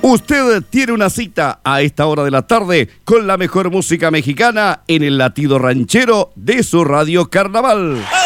Usted tiene una cita a esta hora de la tarde con la mejor música mexicana en el latido ranchero de su Radio Carnaval.